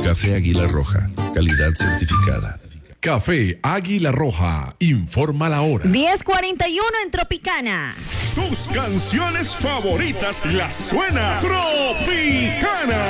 Café Águila Roja, calidad certificada. Café Águila Roja, informa la hora. 10:41 en Tropicana. Tus canciones favoritas las suena Tropicana.